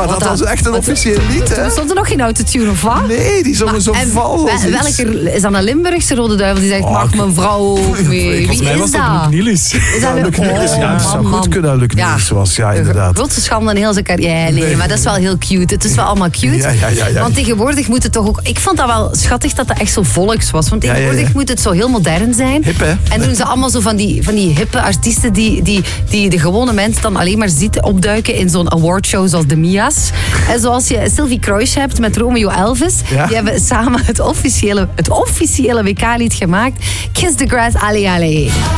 Maar dat was echt een officieel lied, hè? Toen stond er nog geen autotune, of wat? Nee, die zongen zo vals. Welke is dat een Limburgse Rode Duivel die zegt, mag mijn vrouw ook mee? Volgens mij Wie was is dat dat? Luc Nielis. Is dat Luc Nielis, ja, dat zou goed kunnen dat Luc Nielis was. Ja, De inderdaad. grootste schande in heel zijn carrière. Nee, maar dat is wel heel cute. Het is wel allemaal cute. Ja. Want tegenwoordig moet het toch ook... Ik vond dat wel schattig dat dat echt zo volks was. Want tegenwoordig moet het zo heel modern zijn. Hip, hè? En doen ze allemaal zo van die hippe artiesten die de gewone mens dan alleen maar ziet opduiken in zo'n awardshow zoals de Mia's. En zoals je Sylvie Kroijs hebt met Romeo Elvis. Ja. Die hebben samen het officiële WK-lied gemaakt. Kiss the Grass, Ali Ali.